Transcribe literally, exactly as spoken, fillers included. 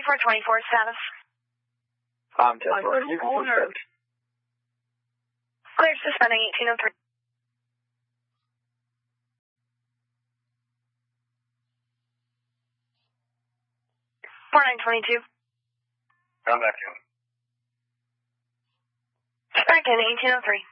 four twenty-four status. Um, ten four. You can suspend. Clear suspending eighteen oh three. four nine twenty-two. Come back in. Back in eighteen oh three.